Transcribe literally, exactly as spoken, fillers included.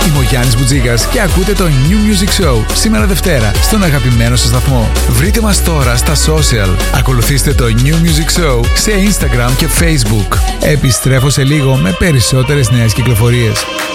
Είμαι ο Γιάννης Μπουτζίγας και ακούτε το New Music Show σήμερα Δευτέρα στον αγαπημένο σας σταθμό. Βρείτε μας τώρα στα social. Ακολουθήστε το New Music Show σε Instagram και Facebook. Επιστρέφω σε λίγο με περισσότερες νέες κυκλοφορίες.